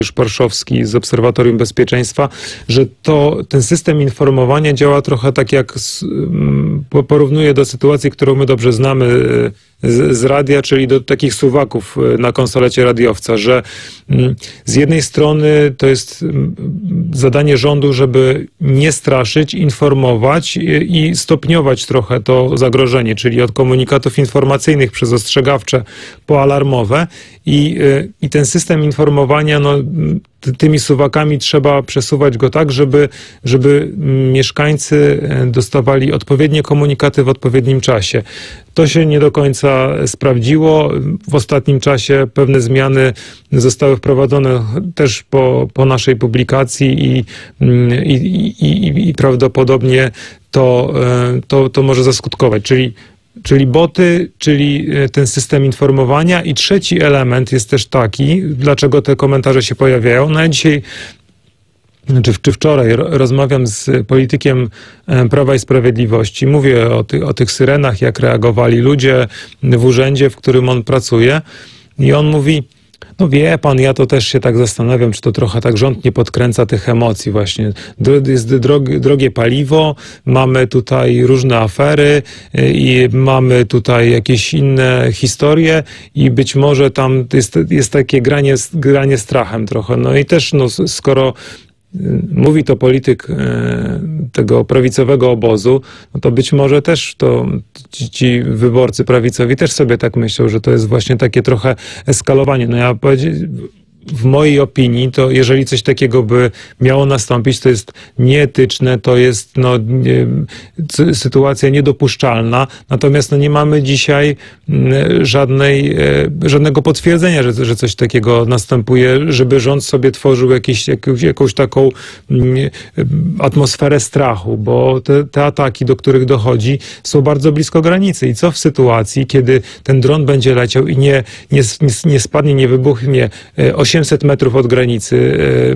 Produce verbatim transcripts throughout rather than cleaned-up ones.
Parszowski z Obserwatorium Bezpieczeństwa, że to ten system informowania działa trochę tak jak z, porównuje do sytuacji, którą my dobrze znamy z, z radia, czyli do takich suwaków na konsolecie radiowca, że z jednej strony to jest zadanie rządu, żeby nie straszyć, informować i stopniować trochę to zagrożenie, czyli od komunikatów informacyjnych przez ostrzegawcze po alarmowe i, i ten system informowania, no, tymi suwakami trzeba przesuwać go tak, żeby, żeby mieszkańcy dostawali odpowiednie komunikaty w odpowiednim czasie. To się nie do końca sprawdziło. W ostatnim czasie pewne zmiany zostały wprowadzone też po, po naszej publikacji i, i, i, i prawdopodobnie to, to, to może zaskutkować. Czyli Czyli boty, czyli ten system informowania. I trzeci element jest też taki, dlaczego te komentarze się pojawiają. No ja dzisiaj, czy, czy wczoraj rozmawiam z politykiem Prawa i Sprawiedliwości. Mówię o, ty, o tych syrenach, jak reagowali ludzie w urzędzie, w którym on pracuje. I on mówi: no wie pan, ja to też się tak zastanawiam, czy to trochę tak rząd nie podkręca tych emocji właśnie. Jest drogie, drogie paliwo, mamy tutaj różne afery i mamy tutaj jakieś inne historie i być może tam jest, jest takie granie, granie strachem trochę. No i też, no, skoro mówi to polityk tego prawicowego obozu, no to być może też to ci, ci wyborcy prawicowi też sobie tak myślą, że to jest właśnie takie trochę eskalowanie. No ja w mojej opinii, to jeżeli coś takiego by miało nastąpić, to jest nieetyczne, to jest no, nie, sytuacja niedopuszczalna. Natomiast no, nie mamy dzisiaj żadnej, żadnego potwierdzenia, że, że coś takiego następuje, żeby rząd sobie tworzył jakieś, jakąś, jakąś taką atmosferę strachu, bo te, te ataki, do których dochodzi, są bardzo blisko granicy. I co w sytuacji, kiedy ten dron będzie leciał i nie, nie, nie spadnie, nie wybuchnie osiemset metrów od granicy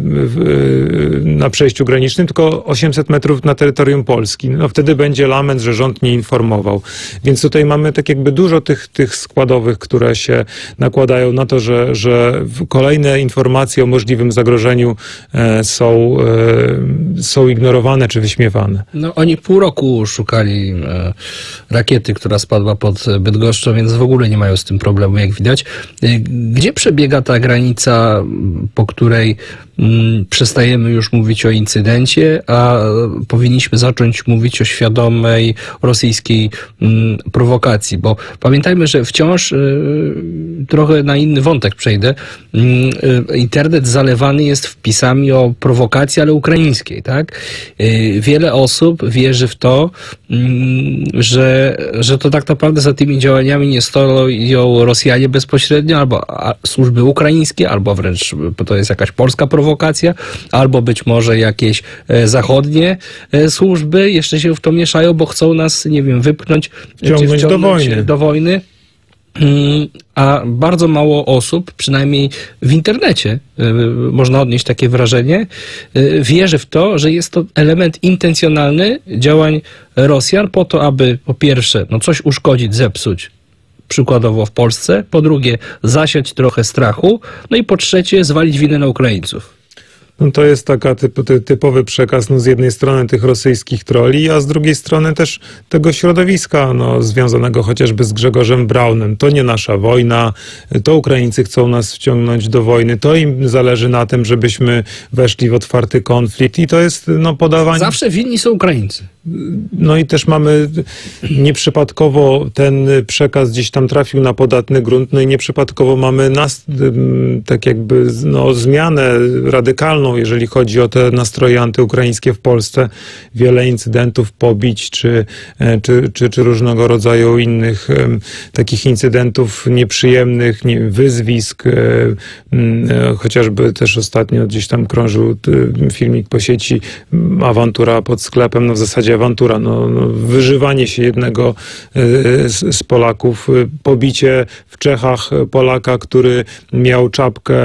na przejściu granicznym, tylko osiemset metrów na terytorium Polski. No wtedy będzie lament, że rząd nie informował. Więc tutaj mamy tak jakby dużo tych, tych składowych, które się nakładają na to, że, że kolejne informacje o możliwym zagrożeniu są, są ignorowane czy wyśmiewane. No oni pół roku szukali rakiety, która spadła pod Bydgoszczą, więc w ogóle nie mają z tym problemu, jak widać. Gdzie przebiega ta granica, po której mm, przestajemy już mówić o incydencie, a powinniśmy zacząć mówić o świadomej rosyjskiej mm, prowokacji? Bo pamiętajmy, że wciąż y, trochę na inny wątek przejdę. Y, y, internet zalewany jest wpisami o prowokacji, ale ukraińskiej, tak? Y, wiele osób wierzy w to, y, że, że to tak naprawdę za tymi działaniami nie stoją Rosjanie bezpośrednio, albo a, służby ukraińskie, albo wręcz to jest jakaś polska prowokacja, albo być może jakieś e, zachodnie e, służby jeszcze się w to mieszają, bo chcą nas, nie wiem, wypchnąć, wciągnąć, czy wciągnąć do wojny. do wojny. A bardzo mało osób, przynajmniej w internecie, e, można odnieść takie wrażenie, e, wierzy w to, że jest to element intencjonalny działań Rosjan po to, aby po pierwsze, no coś uszkodzić, zepsuć, przykładowo w Polsce, po drugie zasiać trochę strachu, no i po trzecie zwalić winę na Ukraińców. No to jest taka typ, typowy przekaz, no z jednej strony tych rosyjskich troli, a z drugiej strony też tego środowiska, no, związanego chociażby z Grzegorzem Braunem. To nie nasza wojna, to Ukraińcy chcą nas wciągnąć do wojny, to im zależy na tym, żebyśmy weszli w otwarty konflikt i to jest no podawanie... Zawsze winni są Ukraińcy. No i też mamy nieprzypadkowo ten przekaz gdzieś tam trafił na podatny grunt, no i nieprzypadkowo mamy nas, tak jakby no, zmianę radykalną, jeżeli chodzi o te nastroje antyukraińskie w Polsce. Wiele incydentów, pobić czy, czy, czy, czy różnego rodzaju innych takich incydentów nieprzyjemnych, nie, wyzwisk. Chociażby też ostatnio gdzieś tam krążył filmik po sieci, awantura pod sklepem, no w zasadzie awantura, no, no, wyżywanie się jednego z, z Polaków, pobicie w Czechach Polaka, który miał czapkę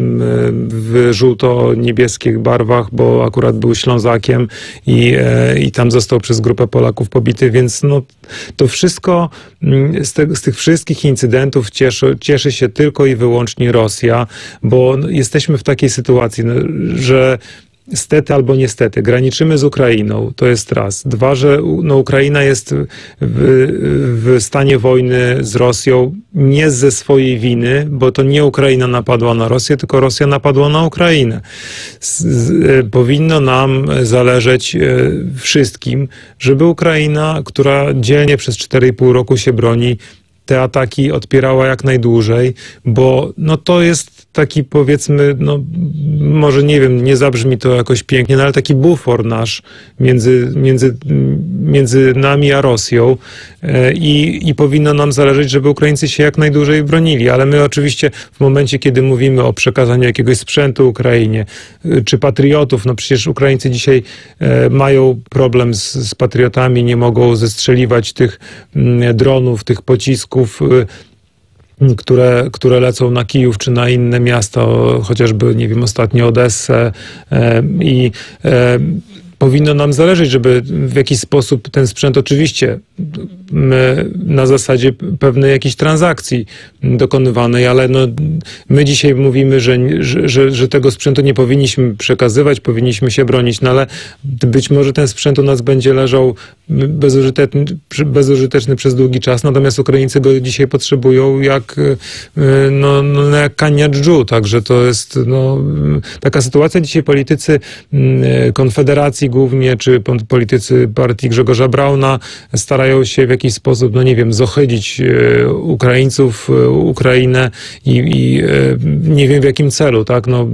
w żółto-niebieskich barwach, bo akurat był Ślązakiem i, i tam został przez grupę Polaków pobity, więc no, to wszystko z, te, z tych wszystkich incydentów cieszy, cieszy się tylko i wyłącznie Rosja, bo jesteśmy w takiej sytuacji, no, że stety albo niestety graniczymy z Ukrainą, to jest raz. Dwa, że no, Ukraina jest w, w stanie wojny z Rosją nie ze swojej winy, bo to nie Ukraina napadła na Rosję, tylko Rosja napadła na Ukrainę. Z, z, powinno nam zależeć wszystkim, żeby Ukraina, która dzielnie przez cztery i pół roku się broni, te ataki odpierała jak najdłużej, bo no to jest taki, powiedzmy, no może nie wiem, nie zabrzmi to jakoś pięknie, no ale taki bufor nasz między, między, między nami a Rosją i, i powinno nam zależeć, żeby Ukraińcy się jak najdłużej bronili, ale my oczywiście w momencie, kiedy mówimy o przekazaniu jakiegoś sprzętu Ukrainie, czy patriotów, no przecież Ukraińcy dzisiaj mają problem z, z patriotami, nie mogą zestrzeliwać tych dronów, tych pocisków, które, które lecą na Kijów czy na inne miasta, chociażby, nie wiem, ostatnio Odessę i powinno nam zależeć, żeby w jakiś sposób ten sprzęt, oczywiście my, na zasadzie pewnej jakiejś transakcji dokonywanej, ale no, my dzisiaj mówimy, że, że, że tego sprzętu nie powinniśmy przekazywać, powinniśmy się bronić, no ale być może ten sprzęt u nas będzie leżał bezużyteczny, bezużyteczny przez długi czas, natomiast Ukraińcy go dzisiaj potrzebują jak, no, no, jak kania dżdżu, także to jest no, taka sytuacja. Dzisiaj politycy Konfederacji głównie, czy politycy partii Grzegorza Brauna starają się w jakiś sposób, no nie wiem, zohydzić Ukraińców, Ukrainę i, i nie wiem w jakim celu, tak, no,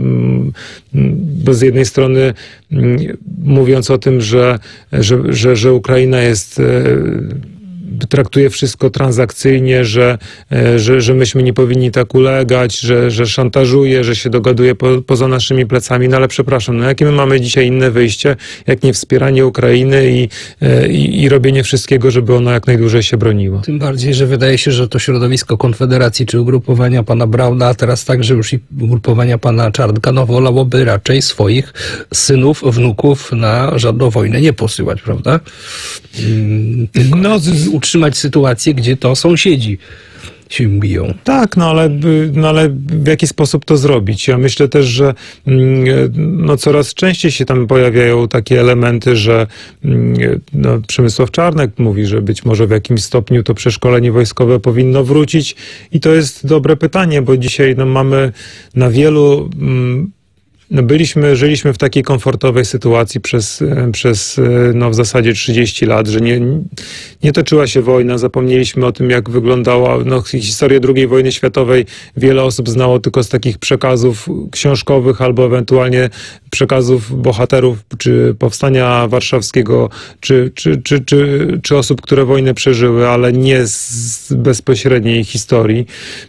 bo z jednej strony mówiąc o tym, że, że, że, że Ukraina jest traktuje wszystko transakcyjnie, że, że, że myśmy nie powinni tak ulegać, że, że szantażuje, że się dogaduje po, poza naszymi plecami, no ale przepraszam, no jakie my mamy dzisiaj inne wyjście, jak nie wspieranie Ukrainy i, i, i robienie wszystkiego, żeby ona jak najdłużej się broniła. Tym bardziej, że wydaje się, że to środowisko Konfederacji czy ugrupowania pana Brauna, a teraz także już i ugrupowania pana Czarnka, no wolałoby raczej swoich synów, wnuków na żadną wojnę nie posyłać, prawda? Tylko no, z... utrzymać sytuację, gdzie to sąsiedzi się biją. Tak, no ale, no ale w jaki sposób to zrobić? Ja myślę też, że no, coraz częściej się tam pojawiają takie elementy, że no, Przemysław Czarnek mówi, że być może w jakimś stopniu to przeszkolenie wojskowe powinno wrócić i to jest dobre pytanie, bo dzisiaj no, mamy na wielu... No byliśmy, żyliśmy w takiej komfortowej sytuacji przez, przez no w zasadzie trzydzieści lat, że nie, nie toczyła się wojna, zapomnieliśmy o tym, jak wyglądała no, historię drugiej wojny światowej. Wiele osób znało tylko z takich przekazów książkowych albo ewentualnie przekazów bohaterów, czy Powstania Warszawskiego, czy, czy, czy, czy, czy osób, które wojnę przeżyły, ale nie z bezpośredniej historii.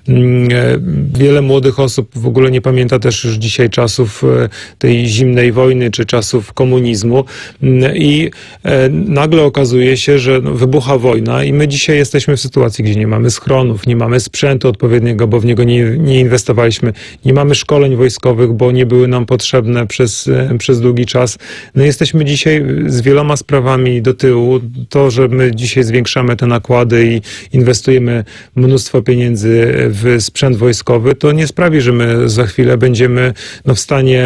Wiele młodych osób w ogóle nie pamięta też już dzisiaj czasów tej zimnej wojny, czy czasów komunizmu i nagle okazuje się, że wybucha wojna i my dzisiaj jesteśmy w sytuacji, gdzie nie mamy schronów, nie mamy sprzętu odpowiedniego, bo w niego nie, nie inwestowaliśmy, nie mamy szkoleń wojskowych, bo nie były nam potrzebne przez, przez długi czas. No jesteśmy dzisiaj z wieloma sprawami do tyłu. To, że my dzisiaj zwiększamy te nakłady i inwestujemy mnóstwo pieniędzy w sprzęt wojskowy, to nie sprawi, że my za chwilę będziemy no, w stanie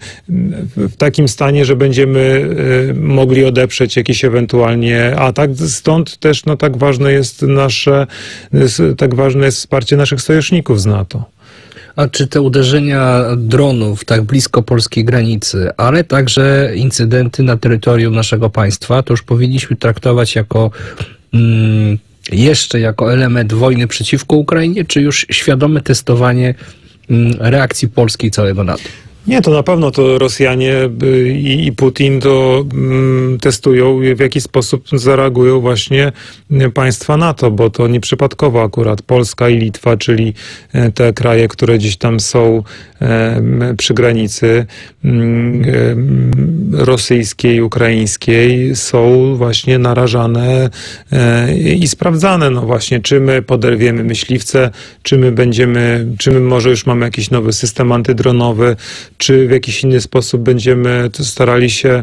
w takim stanie, że będziemy mogli odeprzeć jakiś ewentualnie atak. Stąd też no, tak ważne jest nasze, tak ważne jest wsparcie naszych sojuszników z NATO. A czy te uderzenia dronów tak blisko polskiej granicy, ale także incydenty na terytorium naszego państwa, to już powinniśmy traktować jako mm, jeszcze jako element wojny przeciwko Ukrainie, czy już świadome testowanie mm, reakcji Polski i całego NATO? Nie, to na pewno to Rosjanie y, i, i Putin to mm, testują, w jaki sposób zareagują właśnie y, państwa NATO, bo to nieprzypadkowo akurat Polska i Litwa, czyli y, te kraje, które gdzieś tam są y, przy granicy y, y, rosyjskiej, ukraińskiej, są właśnie narażane y, i sprawdzane, no właśnie, czy my poderwiemy myśliwce, czy my będziemy, czy my może już mamy jakiś nowy system antydronowy, czy w jakiś inny sposób będziemy starali się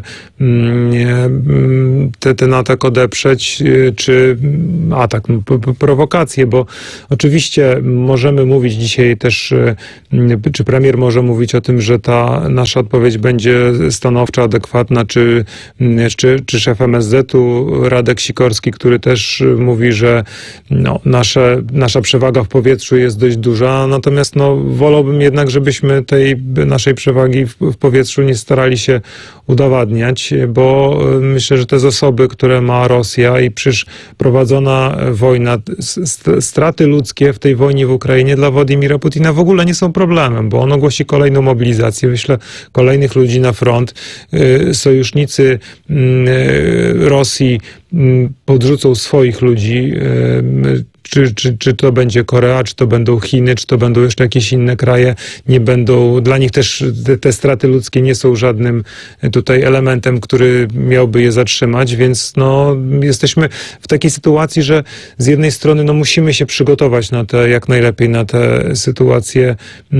te, ten atak odeprzeć, czy atak, prowokację, bo oczywiście możemy mówić dzisiaj też, czy premier może mówić o tym, że ta nasza odpowiedź będzie stanowcza, adekwatna, czy, czy, czy szef M S Z-u Radek Sikorski, który też mówi, że no, nasze, nasza przewaga w powietrzu jest dość duża, natomiast no, wolałbym jednak, żebyśmy tej naszej przewagi w, w powietrzu nie starali się udowadniać, bo myślę, że te zasoby, które ma Rosja i przecież prowadzona wojna, straty ludzkie w tej wojnie w Ukrainie dla Władimira Putina w ogóle nie są problemem, bo on ogłosi kolejną mobilizację, wyśle kolejnych ludzi na front, sojusznicy Rosji podrzucą swoich ludzi, Czy, czy, czy to będzie Korea, czy to będą Chiny, czy to będą jeszcze jakieś inne kraje, nie będą, dla nich też te, te straty ludzkie nie są żadnym tutaj elementem, który miałby je zatrzymać, więc no, jesteśmy w takiej sytuacji, że z jednej strony no, musimy się przygotować na te, jak najlepiej na te sytuacje,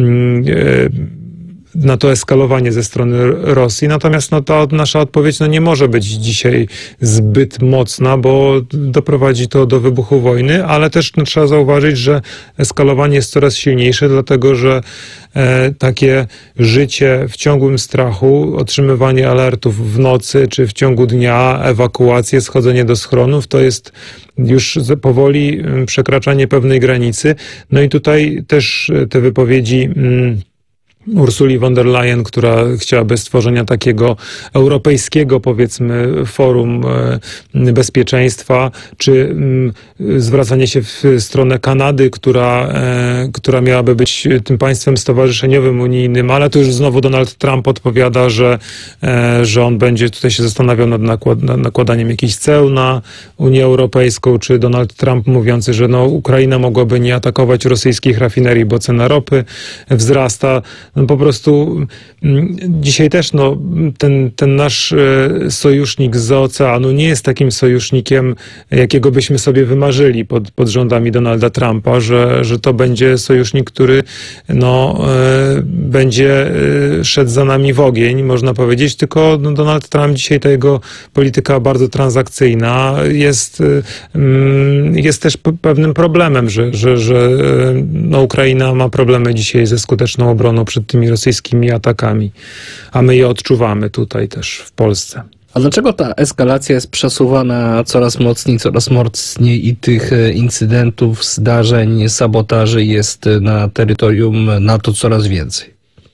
yy, na to eskalowanie ze strony Rosji. Natomiast no, ta nasza odpowiedź no, nie może być dzisiaj zbyt mocna, bo doprowadzi to do wybuchu wojny, ale też no, trzeba zauważyć, że eskalowanie jest coraz silniejsze, dlatego że e, takie życie w ciągłym strachu, otrzymywanie alertów w nocy czy w ciągu dnia, ewakuacje, schodzenie do schronów, to jest już powoli przekraczanie pewnej granicy. No i tutaj też te wypowiedzi mm, Ursuli von der Leyen, która chciałaby stworzenia takiego europejskiego, powiedzmy, forum bezpieczeństwa, czy zwracanie się w stronę Kanady, która, która miałaby być tym państwem stowarzyszeniowym unijnym, ale to już znowu Donald Trump odpowiada, że, że on będzie tutaj się zastanawiał nad nakład, nad nakładaniem jakichś ceł na Unię Europejską, czy Donald Trump mówiący, że no, Ukraina mogłaby nie atakować rosyjskich rafinerii, bo cena ropy wzrasta. No, po prostu dzisiaj też no, ten, ten nasz sojusznik zza oceanu nie jest takim sojusznikiem, jakiego byśmy sobie wymarzyli pod, pod rządami Donalda Trumpa, że, że to będzie sojusznik, który no, będzie szedł za nami w ogień, można powiedzieć, tylko no, Donald Trump dzisiaj, ta jego polityka bardzo transakcyjna jest, jest też pewnym problemem, że, że, że no, Ukraina ma problemy dzisiaj ze skuteczną obroną przed tymi rosyjskimi atakami, a my je odczuwamy tutaj też w Polsce. A dlaczego ta eskalacja jest przesuwana coraz mocniej, coraz mocniej i tych incydentów, zdarzeń, sabotaży jest na terytorium NATO coraz więcej?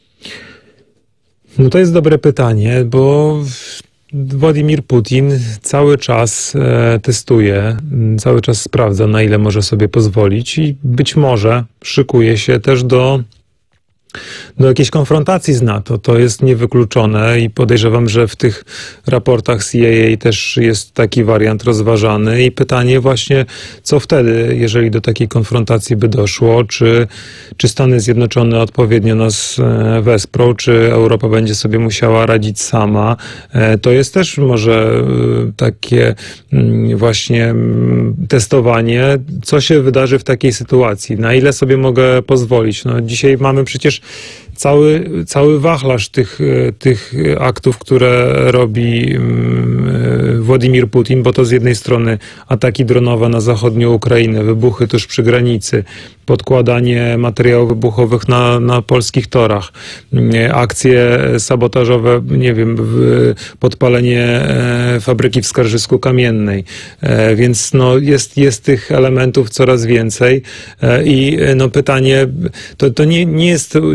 No to jest dobre pytanie, bo Władimir Putin cały czas e, testuje, cały czas sprawdza, na ile może sobie pozwolić i być może szykuje się też do do jakiejś konfrontacji z NATO. To jest niewykluczone i podejrzewam, że w tych raportach C I A też jest taki wariant rozważany i pytanie właśnie, co wtedy, jeżeli do takiej konfrontacji by doszło, czy, czy Stany Zjednoczone odpowiednio nas wesprą, czy Europa będzie sobie musiała radzić sama. To jest też może takie właśnie testowanie, co się wydarzy w takiej sytuacji, na ile sobie mogę pozwolić. No, dzisiaj mamy przecież Cały, cały wachlarz tych, tych aktów, które robi Władimir Putin, bo to z jednej strony ataki dronowe na zachodnią Ukrainę, wybuchy tuż przy granicy, podkładanie materiałów wybuchowych na, na polskich torach, akcje sabotażowe, nie wiem, podpalenie fabryki w Skarżysku Kamiennej. Więc no jest, jest tych elementów coraz więcej i no pytanie, to, to nie, nie jest,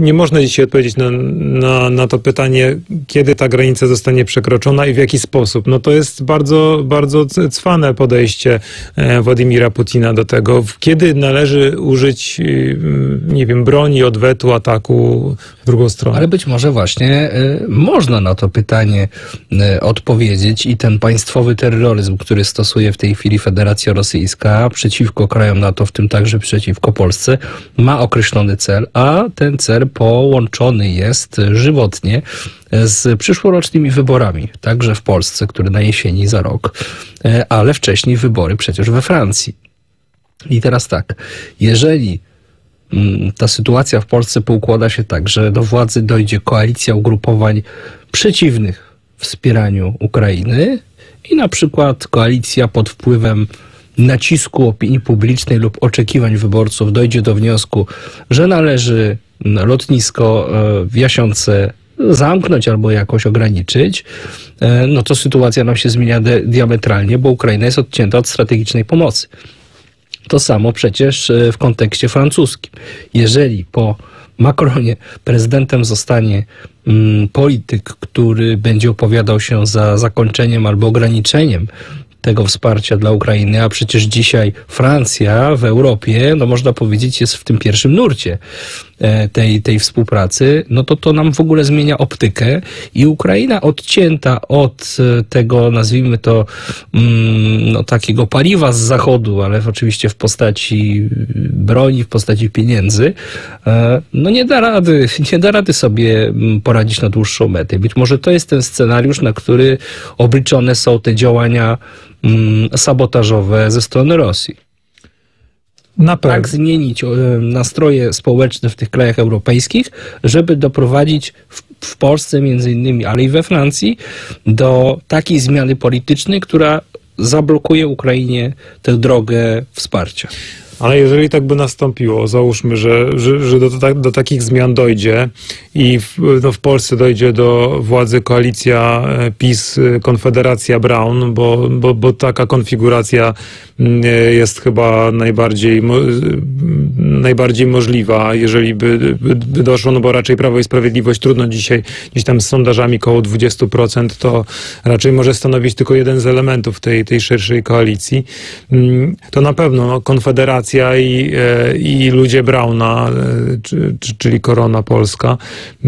nie można dzisiaj odpowiedzieć na, na, na to pytanie, kiedy ta granica zostanie przekroczona i w jaki sposób. No to jest bardzo, bardzo cwane podejście Władimira Putina do tego, kiedy należy użyć, nie wiem, broni, odwetu, ataku w drugą stronę. Ale być może właśnie y, można na to pytanie y, odpowiedzieć i ten państwowy terroryzm, który stosuje w tej chwili Federacja Rosyjska przeciwko krajom NATO, w tym także przeciwko Polsce, ma określony cel, a ten cel połączony jest żywotnie z przyszłorocznymi wyborami, także w Polsce, które na jesieni za rok, y, ale wcześniej wybory przecież we Francji. I teraz tak, jeżeli ta sytuacja w Polsce poukłada się tak, że do władzy dojdzie koalicja ugrupowań przeciwnych wspieraniu Ukrainy i na przykład koalicja pod wpływem nacisku opinii publicznej lub oczekiwań wyborców dojdzie do wniosku, że należy lotnisko w Jasionce zamknąć albo jakoś ograniczyć, no to sytuacja nam się zmienia diametralnie, bo Ukraina jest odcięta od strategicznej pomocy. To samo przecież w kontekście francuskim. Jeżeli po Macronie prezydentem zostanie mm, polityk, który będzie opowiadał się za zakończeniem albo ograniczeniem tego wsparcia dla Ukrainy, a przecież dzisiaj Francja w Europie, no można powiedzieć, jest w tym pierwszym nurcie tej, tej współpracy, no to to nam w ogóle zmienia optykę i Ukraina odcięta od tego, nazwijmy to, no takiego paliwa z zachodu, ale oczywiście w postaci broni, w postaci pieniędzy, no nie da rady, nie da rady sobie poradzić na dłuższą metę. Być może to jest ten scenariusz, na który obliczone są te działania sabotażowe ze strony Rosji. Na pewno. Tak zmienić nastroje społeczne w tych krajach europejskich, żeby doprowadzić w, w Polsce między innymi, ale i we Francji do takiej zmiany politycznej, która zablokuje Ukrainie tę drogę wsparcia. Ale jeżeli tak by nastąpiło, załóżmy, że, że, że do, do, do takich zmian dojdzie i w, no w Polsce dojdzie do władzy koalicja PiS, Konfederacja Braun, bo, bo, bo taka konfiguracja jest chyba najbardziej, najbardziej możliwa, jeżeli by, by, by doszło, no bo raczej Prawo i Sprawiedliwość trudno dzisiaj, gdzieś tam z sondażami koło dwadzieścia procent, to raczej może stanowić tylko jeden z elementów tej, tej szerszej koalicji. To na pewno no, Konfederacja I, i ludzie Brauna, czyli Korona Polska,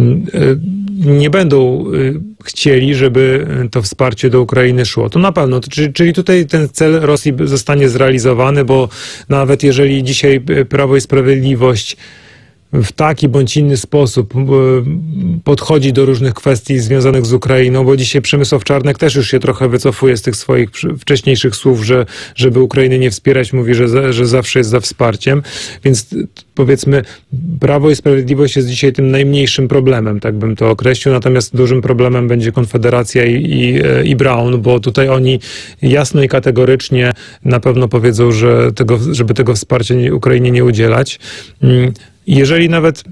nie będą chcieli, żeby to wsparcie do Ukrainy szło. To na pewno. Czyli, czyli tutaj ten cel Rosji zostanie zrealizowany, bo nawet jeżeli dzisiaj Prawo i Sprawiedliwość w taki bądź inny sposób podchodzi do różnych kwestii związanych z Ukrainą, bo dzisiaj Przemysław Czarnek też już się trochę wycofuje z tych swoich wcześniejszych słów, że żeby Ukrainy nie wspierać, mówi, że, że zawsze jest za wsparciem. Więc powiedzmy, Prawo i Sprawiedliwość jest dzisiaj tym najmniejszym problemem, tak bym to określił, natomiast dużym problemem będzie Konfederacja i, i, i Braun, bo tutaj oni jasno i kategorycznie na pewno powiedzą, że tego, żeby tego wsparcia Ukrainie nie udzielać. Jeżeli nawet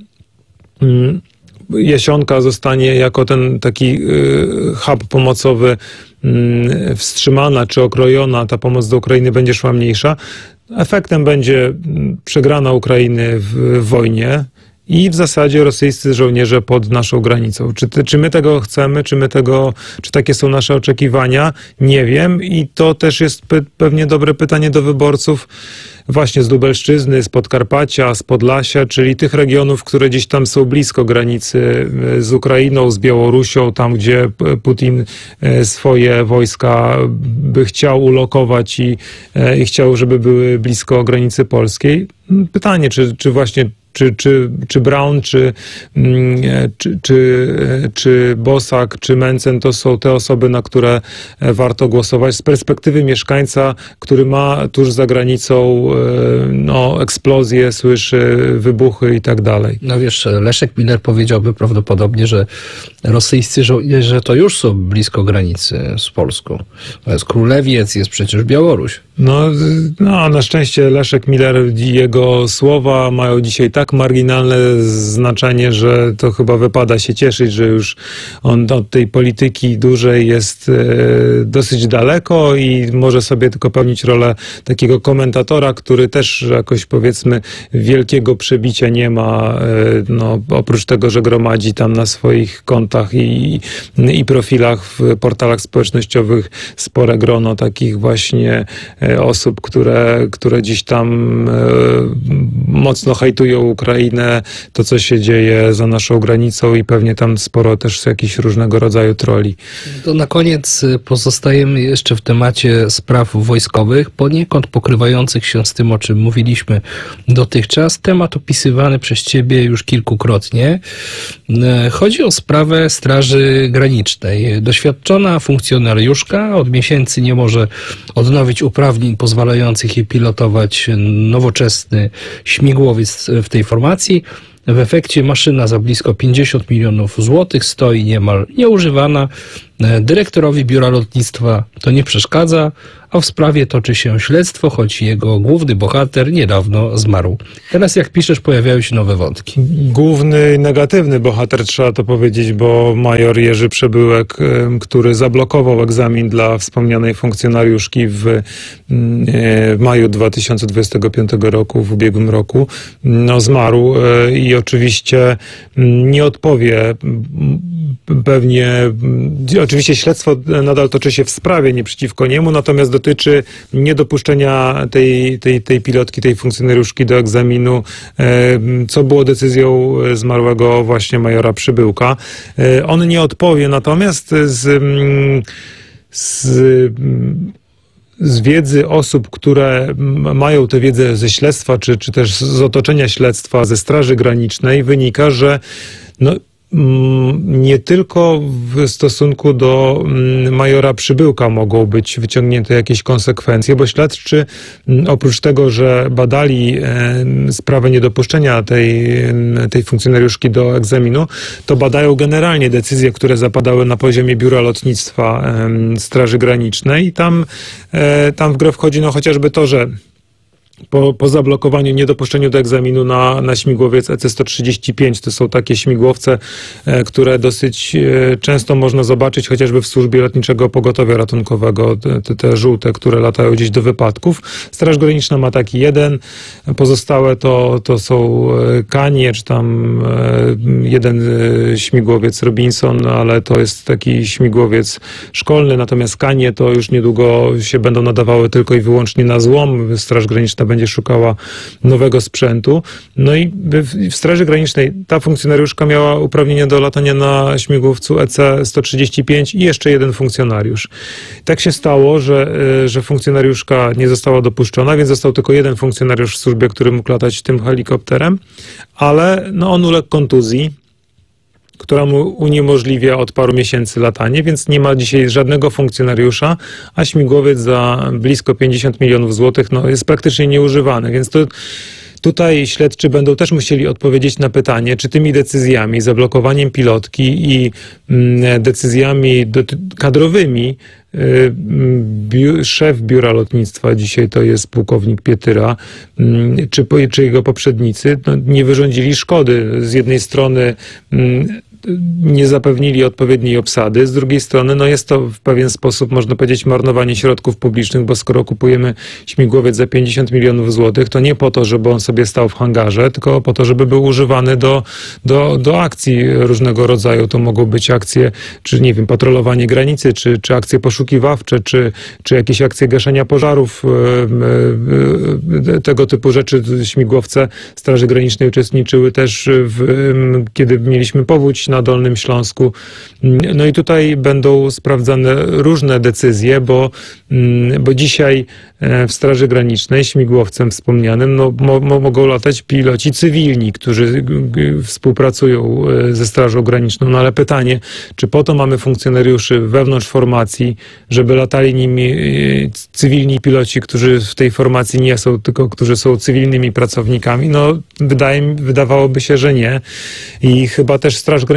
Jasionka zostanie jako ten taki hub pomocowy wstrzymana czy okrojona, ta pomoc do Ukrainy będzie szła mniejsza, efektem będzie przegrana Ukrainy w wojnie i w zasadzie rosyjscy żołnierze pod naszą granicą. Czy, te, czy my tego chcemy, czy my tego, czy takie są nasze oczekiwania? Nie wiem i to też jest pe- pewnie dobre pytanie do wyborców właśnie z Lubelszczyzny, z Podkarpacia, z Podlasia, czyli tych regionów, które gdzieś tam są blisko granicy z Ukrainą, z Białorusią, tam gdzie Putin swoje wojska by chciał ulokować i, i chciał, żeby były blisko granicy polskiej. Pytanie, czy, czy właśnie Czy, czy, czy Braun, czy, czy, czy, czy Bosak, czy Mencen to są te osoby, na które warto głosować z perspektywy mieszkańca, który ma tuż za granicą no, eksplozje, słyszy wybuchy i tak dalej. No wiesz, Leszek Miller powiedziałby prawdopodobnie, że rosyjscy żołnierze to już są blisko granicy z Polską. To jest Królewiec, jest przecież Białoruś. No, no, na szczęście Leszek Miller i jego słowa mają dzisiaj tak marginalne znaczenie, że to chyba wypada się cieszyć, że już on od tej polityki dużej jest e, dosyć daleko i może sobie tylko pełnić rolę takiego komentatora, który też jakoś, powiedzmy, wielkiego przebicia nie ma, e, no, oprócz tego, że gromadzi tam na swoich kontach i, i profilach w portalach społecznościowych spore grono takich właśnie osób, które, które gdzieś tam e, mocno hejtują Ukrainę, to co się dzieje za naszą granicą i pewnie tam sporo też jakichś różnego rodzaju troli. To na koniec pozostajemy jeszcze w temacie spraw wojskowych, poniekąd pokrywających się z tym, o czym mówiliśmy dotychczas. Temat opisywany przez ciebie już kilkukrotnie. Chodzi o sprawę Straży Granicznej. Doświadczona funkcjonariuszka od miesięcy nie może odnowić uprawnień pozwalających jej pilotować nowoczesny śmigłowiec w tej formacji. W efekcie maszyna za blisko pięćdziesiąt milionów złotych stoi niemal nieużywana. Dyrektorowi Biura Lotnictwa to nie przeszkadza, a w sprawie toczy się śledztwo, choć jego główny bohater niedawno zmarł. Teraz, jak piszesz, pojawiają się nowe wątki. Główny negatywny bohater, trzeba to powiedzieć, bo major Jerzy Przebyłek, który zablokował egzamin dla wspomnianej funkcjonariuszki w, w maju dwa tysiące dwudziestego piątego roku, w ubiegłym roku, no, zmarł i oczywiście nie odpowie pewnie. Oczywiście śledztwo nadal toczy się w sprawie, nie przeciwko niemu, natomiast dotyczy niedopuszczenia tej, tej, tej pilotki, tej funkcjonariuszki do egzaminu, co było decyzją zmarłego właśnie majora Przybyłka. On nie odpowie, natomiast z, z z wiedzy osób, które mają tę wiedzę ze śledztwa, czy, czy też z otoczenia śledztwa, ze Straży Granicznej, wynika, że no, nie tylko w stosunku do majora Przybyłka mogą być wyciągnięte jakieś konsekwencje, bo śledczy oprócz tego, że badali sprawę niedopuszczenia tej, tej funkcjonariuszki do egzaminu, to badają generalnie decyzje, które zapadały na poziomie Biura Lotnictwa Straży Granicznej i tam, tam w grę wchodzi no chociażby to, że Po, po zablokowaniu, niedopuszczeniu do egzaminu na, na śmigłowiec E C sto trzydzieści pięć, to są takie śmigłowce, e, które dosyć e, często można zobaczyć chociażby w służbie lotniczego pogotowia ratunkowego, te, te żółte, które latają gdzieś do wypadków. Straż Graniczna ma taki jeden, pozostałe to, to są Kanie, czy tam e, jeden e, śmigłowiec Robinson, ale to jest taki śmigłowiec szkolny, natomiast Kanie to już niedługo się będą nadawały tylko i wyłącznie na złom. Straż Graniczna będzie szukała nowego sprzętu. No i w Straży Granicznej ta funkcjonariuszka miała uprawnienia do latania na śmigłowcu E C sto trzydzieści pięć i jeszcze jeden funkcjonariusz. Tak się stało, że, że funkcjonariuszka nie została dopuszczona, więc został tylko jeden funkcjonariusz w służbie, który mógł latać tym helikopterem, ale no, on uległ kontuzji, która mu uniemożliwia od paru miesięcy latanie, więc nie ma dzisiaj żadnego funkcjonariusza, a śmigłowiec za blisko pięćdziesiąt milionów złotych no, jest praktycznie nieużywany, więc to tutaj śledczy będą też musieli odpowiedzieć na pytanie, czy tymi decyzjami, zablokowaniem pilotki i mm, decyzjami kadrowymi y, biu, szef Biura Lotnictwa, dzisiaj to jest pułkownik Pietyra, y, czy, czy jego poprzednicy, no, nie wyrządzili szkody. Z jednej strony y, nie zapewnili odpowiedniej obsady, z drugiej strony no jest to w pewien sposób, można powiedzieć, marnowanie środków publicznych, bo skoro kupujemy śmigłowiec za pięćdziesiąt milionów złotych, to nie po to, żeby on sobie stał w hangarze, tylko po to, żeby był używany do, do, do akcji różnego rodzaju. To mogą być akcje, czy nie wiem, patrolowanie granicy, czy, czy akcje poszukiwawcze, czy, czy jakieś akcje gaszenia pożarów, tego typu rzeczy. Śmigłowce Straży Granicznej uczestniczyły też w, kiedy mieliśmy powódź na Dolnym Śląsku. No i tutaj będą sprawdzane różne decyzje, bo, bo dzisiaj w Straży Granicznej śmigłowcem wspomnianym no, mo, mogą latać piloci cywilni, którzy współpracują ze Strażą Graniczną. No ale pytanie, czy po to mamy funkcjonariuszy wewnątrz formacji, żeby latali nimi cywilni piloci, którzy w tej formacji nie są, tylko którzy są cywilnymi pracownikami? No wydaje, wydawałoby się, że nie. I chyba też Straż Graniczna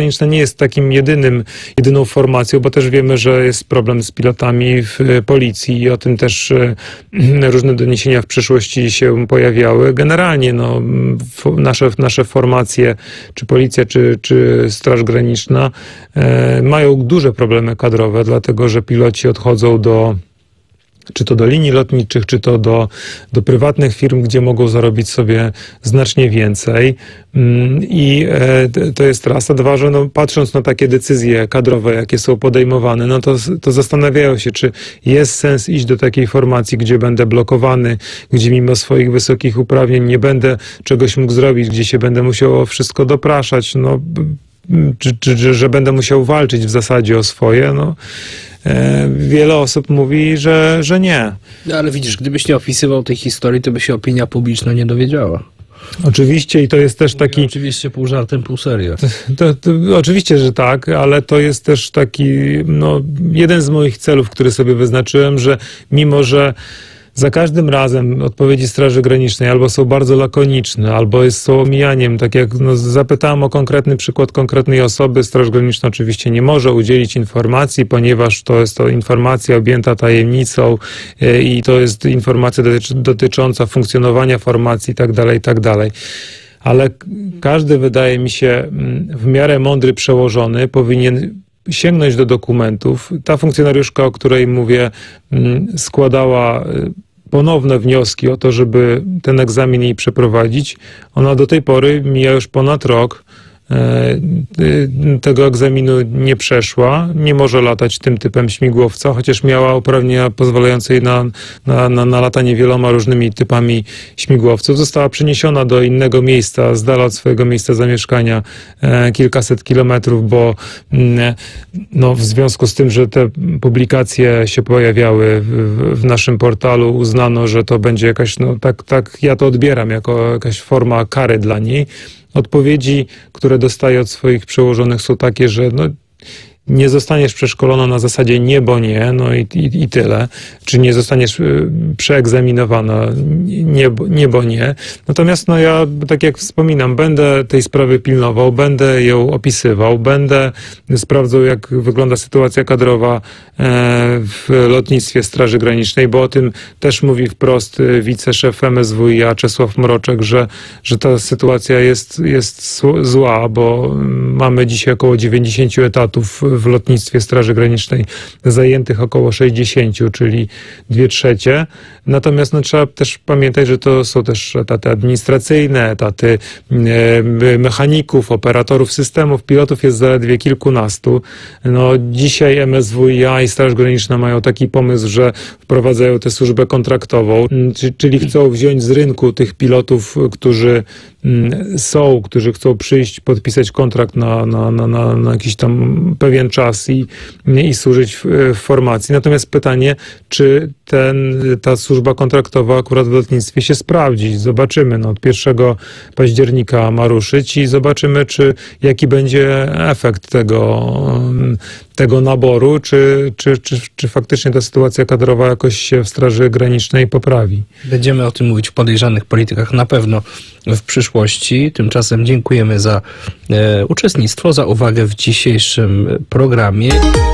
Graniczna nie jest takim jedynym, jedyną formacją, bo też wiemy, że jest problem z pilotami w policji i o tym też różne doniesienia w przyszłości się pojawiały. Generalnie no, nasze, nasze formacje, czy policja, czy, czy Straż Graniczna e, mają duże problemy kadrowe, dlatego że piloci odchodzą do czy to do linii lotniczych, czy to do, do prywatnych firm, gdzie mogą zarobić sobie znacznie więcej. I to jest raz. A dwa, że no, patrząc na takie decyzje kadrowe, jakie są podejmowane, no to, to zastanawiają się, czy jest sens iść do takiej formacji, gdzie będę blokowany, gdzie mimo swoich wysokich uprawnień nie będę czegoś mógł zrobić, gdzie się będę musiał o wszystko dopraszać, no, czy, czy że będę musiał walczyć w zasadzie o swoje, no. Wiele osób mówi, że, że nie. No, ale widzisz, gdybyś nie opisywał tej historii, to by się opinia publiczna nie dowiedziała. Oczywiście i to jest też taki... Oczywiście pół żartem, pół serio. To, to, oczywiście, że tak, ale to jest też taki, no, jeden z moich celów, który sobie wyznaczyłem, że mimo, że za każdym razem odpowiedzi Straży Granicznej albo są bardzo lakoniczne, albo jest, są omijaniem, tak jak no, zapytałem o konkretny przykład konkretnej osoby, Straż Graniczna oczywiście nie może udzielić informacji, ponieważ to jest to informacja objęta tajemnicą yy, i to jest informacja dotyczy, dotycząca funkcjonowania formacji i tak dalej, i tak dalej. Ale każdy, wydaje mi się, w miarę mądry przełożony powinien sięgnąć do dokumentów. Ta funkcjonariuszka, o której mówię, składała ponowne wnioski o to, żeby ten egzamin jej przeprowadzić. Ona do tej pory, mija już ponad rok, tego egzaminu nie przeszła, nie może latać tym typem śmigłowca, chociaż miała uprawnienia pozwalające jej na, na, na, na latanie wieloma różnymi typami śmigłowców. Została przeniesiona do innego miejsca, z dala od swojego miejsca zamieszkania, e, kilkaset kilometrów, bo mm, no, w związku z tym, że te publikacje się pojawiały w, w naszym portalu, uznano, że to będzie jakaś, no tak, tak ja to odbieram, jako jakaś forma kary dla niej. Odpowiedzi, które dostaję od swoich przełożonych, są takie, że no, nie zostaniesz przeszkolona na zasadzie nie, bo nie, no i, i, i tyle. Czy nie zostaniesz przeegzaminowana nie, nie, bo nie. Natomiast no ja, tak jak wspominam, będę tej sprawy pilnował, będę ją opisywał, będę sprawdzał, jak wygląda sytuacja kadrowa w lotnictwie Straży Granicznej, bo o tym też mówi wprost wiceszef M S W i A Czesław Mroczek, że, że ta sytuacja jest, jest zła, bo mamy dzisiaj około dziewięćdziesiąt etatów w lotnictwie Straży Granicznej, zajętych około sześćdziesiąt, czyli dwie trzecie. Natomiast no, trzeba też pamiętać, że to są też etaty administracyjne, etaty e, mechaników, operatorów systemów, pilotów jest zaledwie kilkunastu. No, dzisiaj M S W i A i Straż Graniczna mają taki pomysł, że wprowadzają tę służbę kontraktową, czyli chcą wziąć z rynku tych pilotów, którzy są, którzy chcą przyjść, podpisać kontrakt na, na, na, na, na jakiś tam pewien czas i, i służyć w, w formacji. Natomiast pytanie, czy ten, ta służba kontraktowa akurat w lotnictwie się sprawdzi. Zobaczymy. No, od pierwszego października ma ruszyć i zobaczymy, czy jaki będzie efekt tego, tego naboru, czy, czy, czy, czy faktycznie ta sytuacja kadrowa jakoś się w Straży Granicznej poprawi. Będziemy o tym mówić w Podejrzanych Politykach na pewno w przyszłości. Tymczasem dziękujemy za e, uczestnictwo, za uwagę w dzisiejszym programie.